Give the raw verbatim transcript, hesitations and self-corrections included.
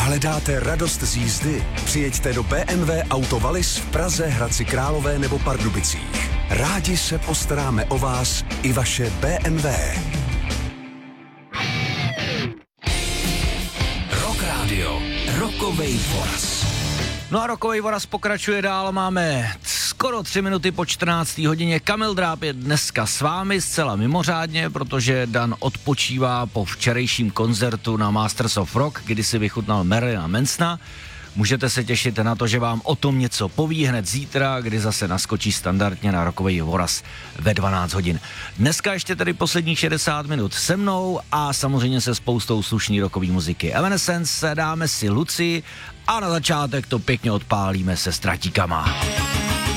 Hledáte radost z jízdy? Přijeďte do bé em vé Auto Wallis v Praze, Hradci Králové nebo Pardubicích. Rádi se postaráme o vás i vaše bé em vé. Rock Radio, Rockovej voraz. No a Rockovej voraz pokračuje dál, máme skoro tři minuty po čtrnácté hodině. Kamil Dráb je dneska s vámi zcela mimořádně, protože Dan odpočívá po včerejším koncertu na Masters of Rock, kdy si vychutnal Marilyna Mansona. Můžete se těšit na to, že vám o tom něco poví hned zítra, kdy zase naskočí standardně na Rockovej voraz ve dvanáct hodin. Dneska ještě tedy posledních šedesát minut se mnou a samozřejmě se spoustou slušný rockový muziky. Evanescence, dáme si Luci a na začátek to pěkně odpálíme se Stratíkama.